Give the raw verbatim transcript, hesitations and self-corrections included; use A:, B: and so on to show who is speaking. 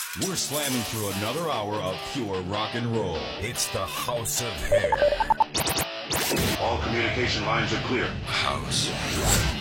A: We're slamming through another hour of pure rock and roll.
B: It's the House of Hair.
C: All communication lines are clear.
B: House.